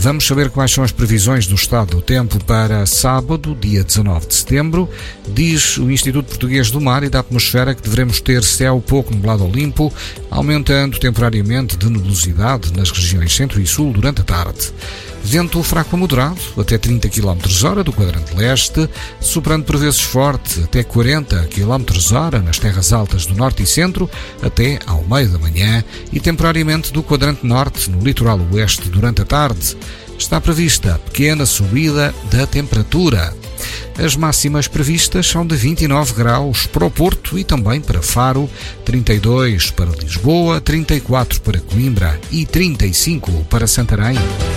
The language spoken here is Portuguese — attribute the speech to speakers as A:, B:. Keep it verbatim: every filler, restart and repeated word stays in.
A: Vamos saber quais são as previsões do estado do tempo para sábado, dia dezanove de setembro. Diz o Instituto Português do Mar e da Atmosfera que devemos ter céu pouco nublado ou limpo, aumentando temporariamente de nebulosidade nas regiões centro e sul durante a tarde. Vento fraco a moderado, até trinta quilómetros hora do quadrante leste, soprando por vezes forte, até quarenta quilómetros hora nas terras altas do norte e centro, até ao meio da manhã, e temporariamente do quadrante norte no litoral oeste durante a tarde. Está prevista pequena subida da temperatura. As máximas previstas são de vinte e nove graus para o Porto e também para Faro, trinta e dois para Lisboa, trinta e quatro para Coimbra e trinta e cinco para Santarém.